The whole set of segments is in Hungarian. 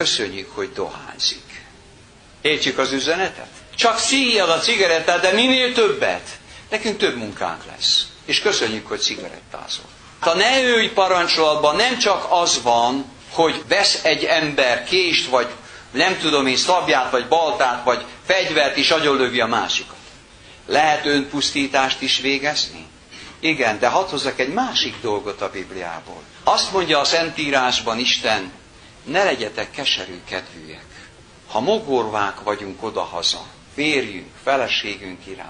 köszönjük, hogy dohányzik. Értjük az üzenetet? Csak szíjjal a cigarettát, de minél többet. Nekünk több munkánk lesz. És köszönjük, hogy cigarettázol. A ne ölj parancsolatban nem csak az van, hogy vesz egy ember kést, vagy nem tudom én, szabját, vagy baltát, vagy fegyvert, és agyonlövi a másikat. Lehet önpusztítást is végezni? Igen, de hadd hozzak egy másik dolgot a Bibliából. Azt mondja a Szentírásban Isten, ne legyetek keserű kedvűek. Ha mogorvák vagyunk odahaza, férjünk, feleségünk iránt,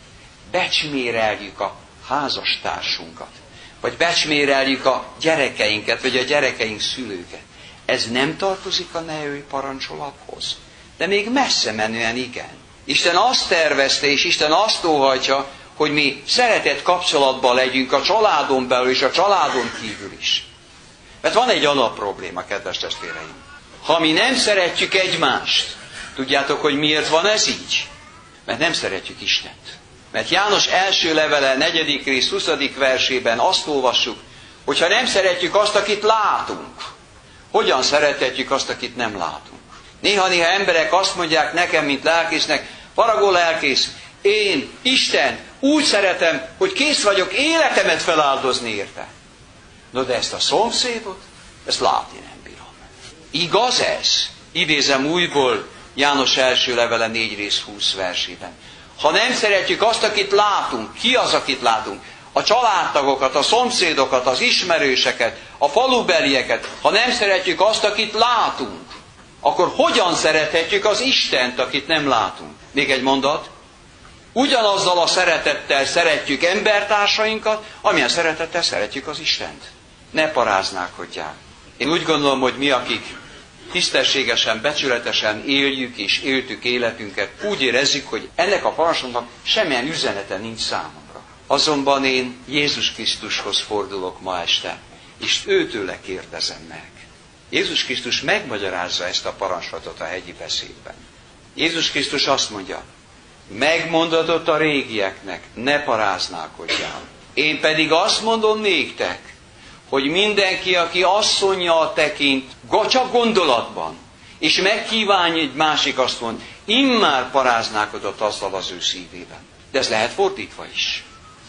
becsméreljük a házastársunkat, vagy becsméreljük a gyerekeinket, vagy a gyerekeink szülőket. Ez nem tartozik a ne ölj parancsolathoz. De még messze menően igen. Isten azt tervezte, és Isten azt óhajtja, hogy mi szeretett kapcsolatban legyünk a családon belül és a családon kívül is. Mert van egy alapprobléma, kedves testvéreim. Ha mi nem szeretjük egymást, tudjátok, hogy miért van ez így? Mert nem szeretjük Istent. Mert János első levele, 4. rész, 20. versében azt olvassuk, hogy ha nem szeretjük azt, akit látunk, hogyan szerethetjük azt, akit nem látunk? Néha-néha emberek azt mondják nekem, mint lelkésznek, faragó lelkész, én Istent úgy szeretem, hogy kész vagyok életemet feláldozni érte. No, de ezt a szomszédot, ezt látni nem bírom. Igaz ez? Idézem újból János első levele 4 rész 20 versében. Ha nem szeretjük azt, akit látunk, ki az, akit látunk? A családtagokat, a szomszédokat, az ismerőseket, a falubelieket, ha nem szeretjük azt, akit látunk, akkor hogyan szerethetjük az Istent, akit nem látunk? Még egy mondat. Ugyanazzal a szeretettel szeretjük embertársainkat, amilyen szeretettel szeretjük az Istent. Ne paráználkodjál. Én úgy gondolom, hogy mi, akik tisztességesen, becsületesen éljük és éltük életünket, úgy érezzük, hogy ennek a parancsnak semmilyen üzenete nincs számomra. Azonban én Jézus Krisztushoz fordulok ma este, és őtőle kérdezem meg. Jézus Krisztus megmagyarázza ezt a parancsolatot a hegyi beszédben. Jézus Krisztus azt mondja, megmondatod a régieknek, ne paráználkodjál. Én pedig azt mondom néktek, hogy mindenki, aki asszonnyal tekint, csak gondolatban, és megkívánja egy másik asszony, immár paráználkodott azzal az ő szívében. De ez lehet fordítva is.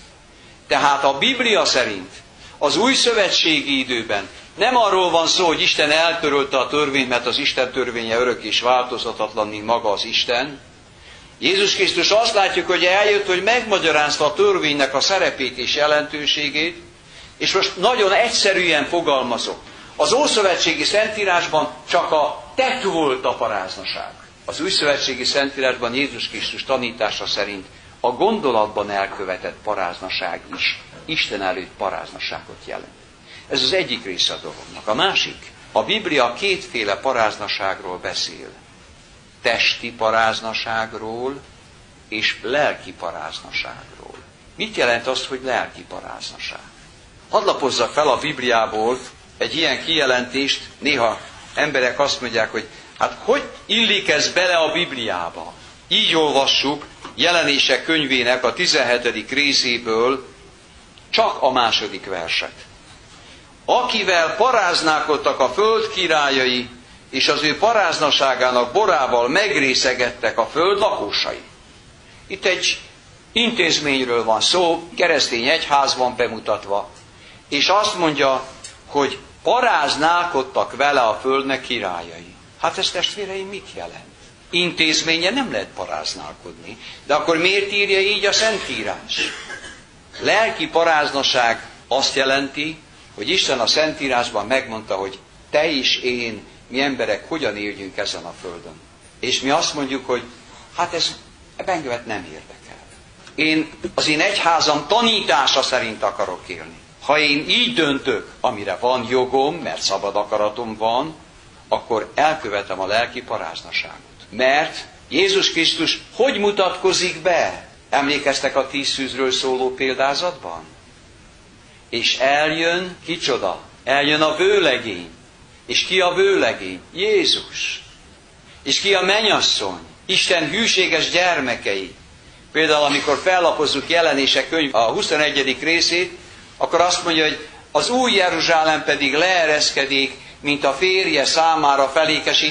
Tehát a Biblia szerint az új szövetségi időben nem arról van szó, hogy Isten eltörölte a törvényt, mert az Isten törvénye örök és változhatatlan, mint maga az Isten. Jézus Krisztus azt látjuk, hogy eljött, hogy megmagyarázta a törvénynek a szerepét és jelentőségét, és most nagyon egyszerűen fogalmazok. Az Ószövetségi Szentírásban csak a tett volt a paráznaság. Az Újszövetségi Szentírásban Jézus Krisztus tanítása szerint a gondolatban elkövetett paráznaság is Isten előtt paráznaságot jelent. Ez az egyik része a dolognak. A másik, a Biblia kétféle paráznaságról beszél. Testi paráznaságról és lelki paráznaságról. Mit jelent az, hogy lelki paráznaság? Hadd lapozzak fel a Bibliából egy ilyen kijelentést, néha emberek azt mondják, hogy hát hogy illik ez bele a Bibliába? Így olvassuk Jelenések könyvének a 17. részéből csak a 2. verset. Akivel paráználkodtak a föld királyai, és az ő paráznaságának borával megrészegettek a föld lakósai. Itt egy intézményről van szó, keresztény egyház van bemutatva, és azt mondja, hogy paráználkodtak vele a földnek királyai. Hát ez, testvéreim, mit jelent? Intézménye nem lehet paráználkodni, de akkor miért írja így a Szentírás? Lelki paráznaság azt jelenti, hogy Isten a Szentírásban megmondta, hogy te és én, mi emberek hogyan éljünk ezen a földön. És mi azt mondjuk, hogy hát ez engem nem érdekel. Az én egyházam tanítása szerint akarok élni. Ha én így döntök, amire van jogom, mert szabad akaratom van, akkor elkövetem a lelki paráznaságot. Mert Jézus Krisztus hogy mutatkozik be? Emlékeztek a 10 szűzről szóló példázatban? És eljön, kicsoda? Eljön a vőlegény. És ki a vőlegény? Jézus. És ki a mennyasszony? Isten hűséges gyermekei. Például, amikor fellapozzuk Jelenések könyv a 21. részét, akkor azt mondja, hogy az új Jeruzsálem pedig leereszkedik, mint a férje számára felékesít